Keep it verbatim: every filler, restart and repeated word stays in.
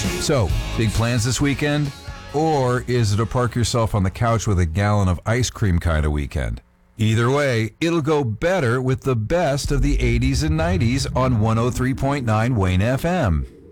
So, big plans this weekend? Or is it a park yourself on the couch with a gallon of ice cream kind of weekend? Either way, it'll go better with the best of the eighties and nineties on one oh three point nine Wayne F M.